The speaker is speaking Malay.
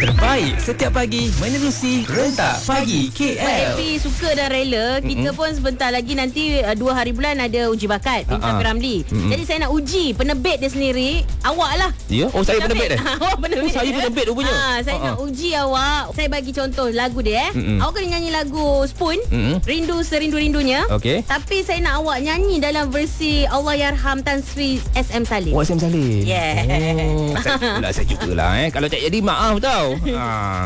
terbaik setiap pagi menerusi Rentak Pagi KL. Happy, suka dan rela. Kita pun sebentar lagi nanti 2 hari bulan ada uji bakat Bintang Ramli. Jadi saya nak uji penerbit dia sendiri. Awak lah. Ya? Oh, saya penerbit Awak penerbit. saya penerbit rupanya. Saya nak uji awak. Saya bagi contoh lagu dia. Awak kena nyanyi lagu Spoon. Rindu Serindu-Rindunya. Okey. Tapi saya nak awak nyanyi dalam versi Allahyarham Tan Sri SM Salim. SM Salim. Yeah. Saya juga lah. Kalau tak jadi maaf tau.